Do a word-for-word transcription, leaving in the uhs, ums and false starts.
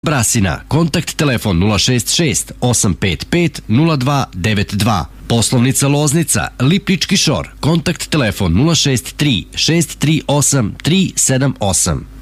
Brasina, kontakt telefon nula šest šest osam pet pet nula dva devet dva. Poslovnica Loznica, Lipnički Šor, kontakt telefon nula šest tri šest tri osam tri sedam osam.